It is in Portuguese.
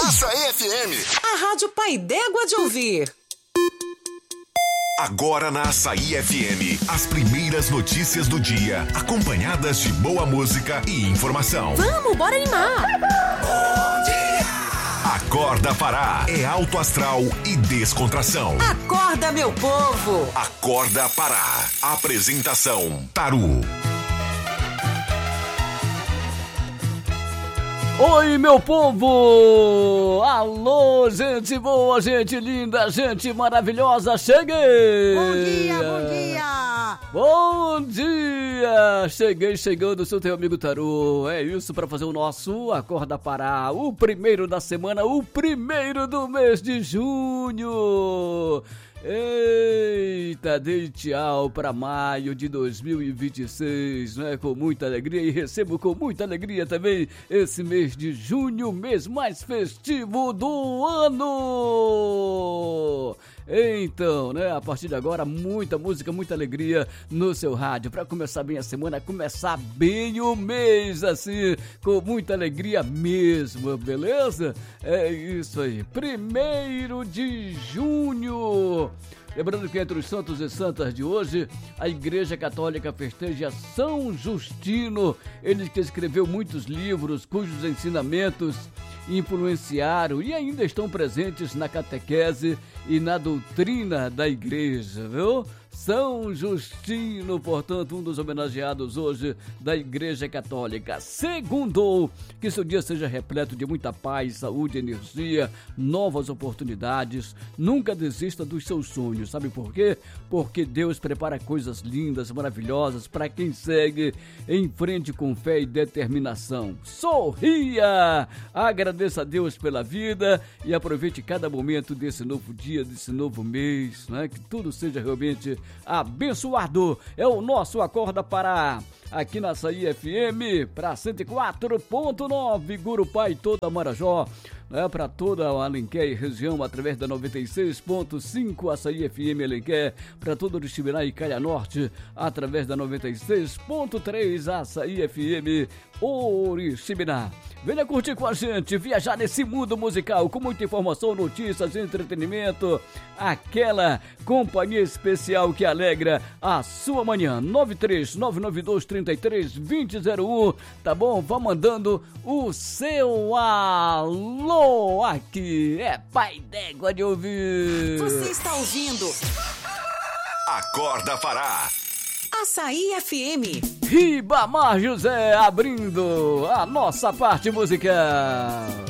Açaí FM. A Rádio Pai d'Égua de ouvir. Agora na Açaí FM, as primeiras notícias do dia, acompanhadas de boa música e informação. Vamos, bora animar! Bom dia! Acorda Pará, é alto astral e descontração. Acorda, meu povo! Acorda Pará, apresentação Taru. Oi, meu povo! Alô, gente boa, gente linda, gente maravilhosa, cheguei! Bom dia, bom dia! Bom dia! Cheguei chegando, sou teu amigo Taru. É isso, para fazer o nosso Acorda Pará, o primeiro da semana, o primeiro do mês de junho. Eita, dei tchau para maio de 2026, né? Com muita alegria, e recebo com muita alegria também esse mês de junho, mês mais festivo do ano. Então, né, a partir de agora, muita música, muita alegria no seu rádio, para começar bem a semana, começar bem o mês, assim, com muita alegria mesmo, beleza? É isso aí, 1º de junho. Lembrando que entre os santos e santas de hoje, a Igreja Católica festeja São Justino, ele que escreveu muitos livros cujos ensinamentos influenciaram e ainda estão presentes na catequese e na doutrina da Igreja, viu? São Justino, portanto, um dos homenageados hoje da Igreja Católica. Segundo, que seu dia seja repleto de muita paz, saúde, energia, novas oportunidades. Nunca desista dos seus sonhos, sabe por quê? Porque Deus prepara coisas lindas, maravilhosas para quem segue em frente com fé e determinação. Sorria! Agradeça a Deus pela vida e aproveite cada momento desse novo dia, desse novo mês, né? Que tudo seja realmente abençoado. É o nosso Acorda Pará, aqui na Açaí FM, para 104.9, Gurupá e toda a Marajó, né, para toda a Alenquer e região, através da 96.5 Açaí FM Alenquer, para todo o Xibirá e Calha Norte, através da 96.3 Açaí FM Oriximiná. Venha curtir com a gente, viajar nesse mundo musical, com muita informação, notícias, entretenimento, aquela companhia especial que alegra a sua manhã. 93992332001, tá bom? Vá mandando o seu alô aqui, é Pai d'Égua de ouvir. Você está ouvindo Acorda Pará. Açaí FM. Ribamar José abrindo a nossa parte musical.